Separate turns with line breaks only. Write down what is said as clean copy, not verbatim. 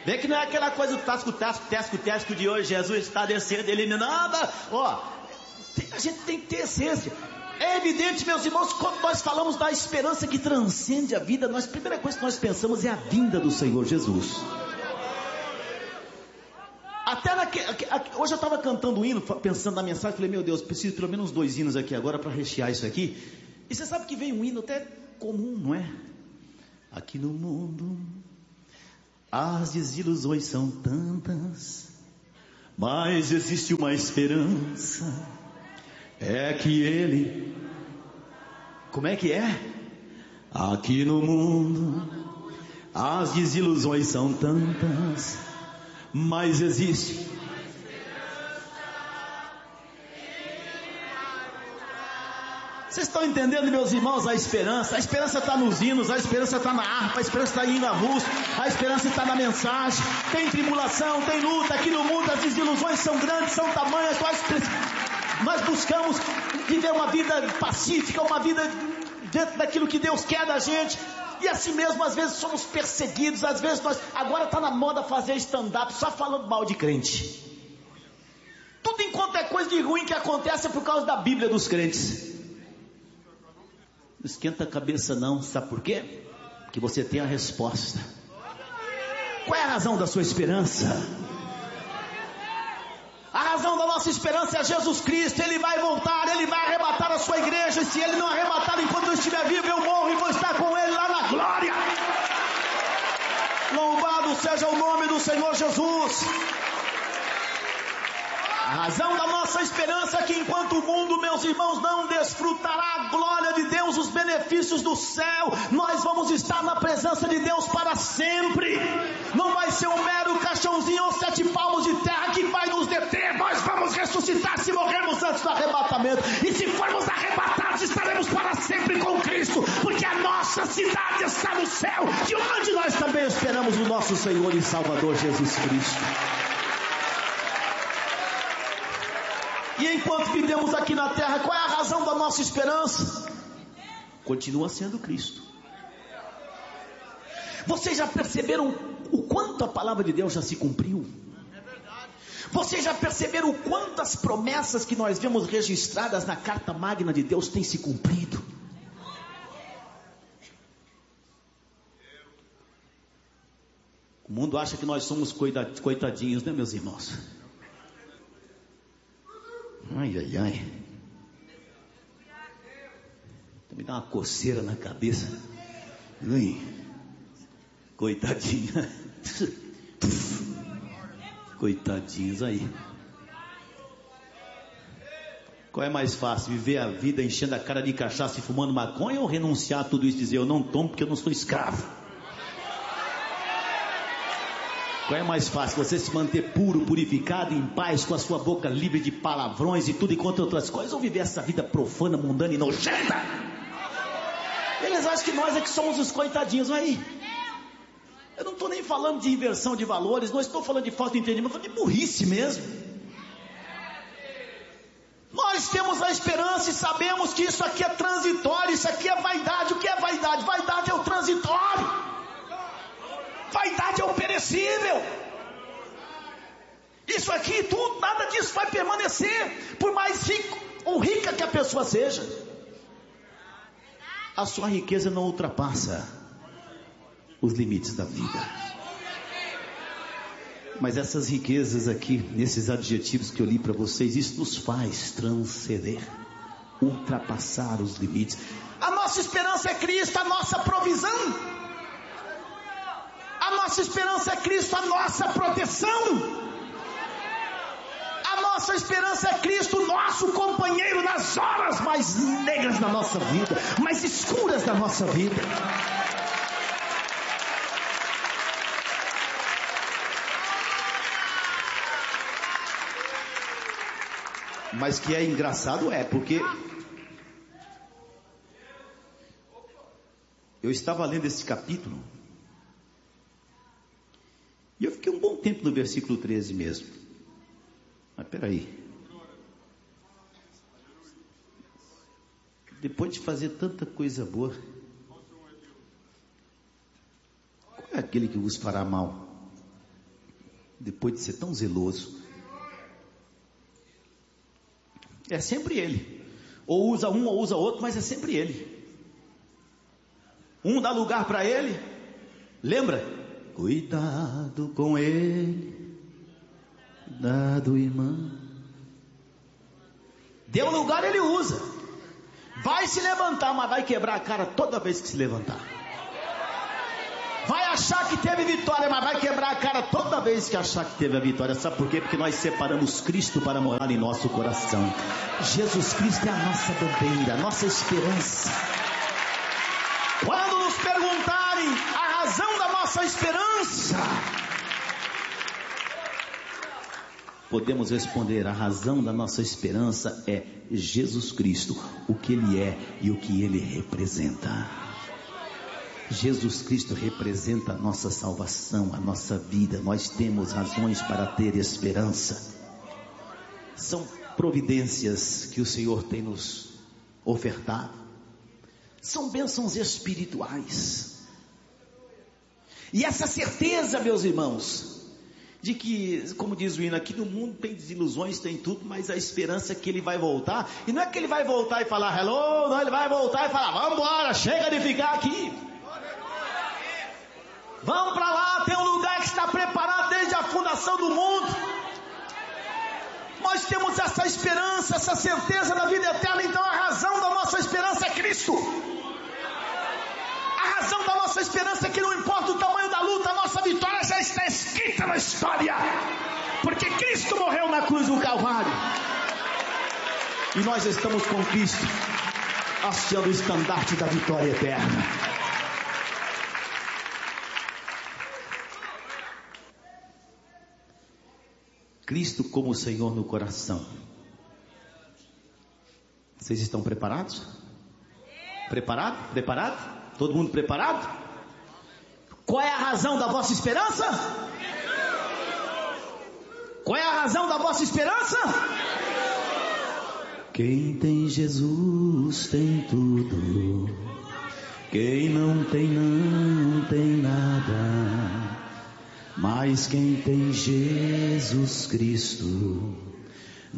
Vê que não é aquela coisa do tasco de hoje. Jesus está descendo, eliminando. Ó, a gente tem que ter essência. É evidente, meus irmãos, quando nós falamos da esperança que transcende a vida, a primeira coisa que nós pensamos é a vinda do Senhor Jesus. Hoje eu estava cantando um hino, pensando na mensagem, falei, meu Deus, preciso pelo menos 2 hinos aqui agora para rechear isso aqui. E você sabe que vem um hino até comum, não é? Aqui no mundo as desilusões são tantas, mas existe uma esperança, é que Ele... Como é que é? Aqui no mundo as desilusões são tantas, mas existe... Vocês estão entendendo, meus irmãos, a esperança? A esperança está nos hinos, a esperança está na harpa, a esperança está em avulso, a esperança está na mensagem. Tem tribulação, tem luta, aqui no mundo as desilusões são grandes, são tamanhas. Nós buscamos viver uma vida pacífica, uma vida dentro daquilo que Deus quer da gente. E assim mesmo, às vezes somos perseguidos, às vezes agora está na moda fazer stand-up só falando mal de crente. Tudo enquanto é coisa de ruim que acontece é por causa da Bíblia dos crentes. Não esquenta a cabeça não, sabe por quê? Porque você tem a resposta. Qual é a razão da sua esperança? A razão da nossa esperança é Jesus Cristo. Ele vai voltar, Ele vai arrebatar a sua igreja. E se Ele não arrebatar enquanto eu estiver vivo, eu morro e vou estar com Ele lá na glória. Louvado seja o nome do Senhor Jesus. A razão da nossa esperança é que enquanto o mundo, meus irmãos, não desfrutará a glória de Deus, os benefícios do céu, nós vamos estar na presença de Deus para sempre. Não vai ser um mero caixãozinho ou 7 palmos de terra que vai nos deter. Nós vamos ressuscitar se morrermos antes do arrebatamento. E se formos arrebatados, estaremos para sempre com Cristo, porque a nossa cidade está no céu, de onde nós também esperamos o nosso Senhor e Salvador Jesus Cristo. E enquanto vivemos aqui na terra, qual é a razão da nossa esperança? Continua sendo Cristo. Vocês já perceberam o quanto a palavra de Deus já se cumpriu? Vocês já perceberam o quanto as promessas que nós vemos registradas na carta magna de Deus têm se cumprido? O mundo acha que nós somos coitadinhos, né, meus irmãos? Ai, ai, ai. Me dá uma coceira na cabeça. Ai, coitadinha. Coitadinhos aí. Qual é mais fácil? Viver a vida enchendo a cara de cachaça e fumando maconha, ou renunciar a tudo isso e dizer eu não tomo porque eu não sou escravo? Qual é mais fácil? Você se manter puro, purificado, em paz, com a sua boca livre de palavrões e tudo enquanto outras coisas, ou viver essa vida profana, mundana e nojenta? Eles acham que nós é que somos os coitadinhos aí. Eu não estou nem falando de inversão de valores, não estou falando de falta de entendimento, estou falando de burrice mesmo. Nós temos a esperança e sabemos que isso aqui é transitório, isso aqui é vaidade. O que é vaidade? Vaidade é o transitório. Vaidade é o perecível. Isso aqui tudo, nada disso vai permanecer. Por mais rico ou rica que a pessoa seja, a sua riqueza não ultrapassa os limites da vida. Mas essas riquezas aqui, nesses adjetivos que eu li para vocês, isso nos faz transcender, ultrapassar os limites. A nossa esperança é Cristo, a nossa provisão. A nossa esperança é Cristo, a nossa proteção. A nossa esperança é Cristo, nosso companheiro nas horas mais negras da nossa vida, mais escuras da nossa vida. Mas que é engraçado porque eu estava lendo esse capítulo e eu fiquei um bom tempo no versículo 13 mesmo. Mas peraí, depois de fazer tanta coisa boa, qual é aquele que vos fará mal? depois de ser tão zeloso. É sempre ele. Ou usa um ou usa outro, mas é sempre ele. Um dá lugar para ele. Lembra? Cuidado com ele, cuidado, irmã. Deu lugar, ele usa. Vai se levantar, mas vai quebrar a cara toda vez que se levantar. Vai achar que teve vitória, mas vai quebrar a cara toda vez que achar que teve a vitória. Sabe por quê? Porque nós separamos Cristo para morar em nosso coração. Jesus Cristo é a nossa bandeira, a nossa esperança. Quando nos perguntarem a razão da nossa esperança, podemos responder: a razão da nossa esperança é Jesus Cristo, o que Ele é e o que Ele representa. Jesus Cristo representa a nossa salvação, a nossa vida. Nós temos razões para ter esperança. São providências que o Senhor tem nos ofertado. São bênçãos espirituais. E essa certeza, meus irmãos, de que, como diz o hino, aqui no mundo tem desilusões, tem tudo, mas a esperança é que Ele vai voltar. E não é que Ele vai voltar e falar hello, não, Ele vai voltar e falar: vamos embora, chega de ficar aqui. Vamos para lá, tem um lugar que está preparado desde a fundação do mundo. Nós temos essa esperança, essa certeza da vida eterna. Então a razão da nossa esperança é Cristo. A razão da nossa esperança é que não importa o tamanho da luta, a nossa vitória já está escrita na história, porque Cristo morreu na cruz do Calvário, e nós estamos com Cristo hasteando o estandarte da vitória eterna. Cristo como Senhor no coração. Vocês estão preparados? Preparado? Preparado? Todo mundo preparado? Qual é a razão da vossa esperança? Qual é a razão da vossa esperança? Quem tem Jesus tem tudo. Quem não tem, não tem nada. Mas quem tem Jesus Cristo